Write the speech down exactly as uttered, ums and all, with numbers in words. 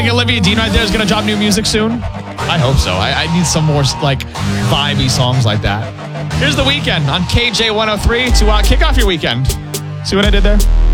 think Olivia Dean right there is going to drop new music soon? I hope so. I, I need some more like vibey songs like that. Here's The Weeknd on K J one oh three to uh, kick off your weekend. See what I did there?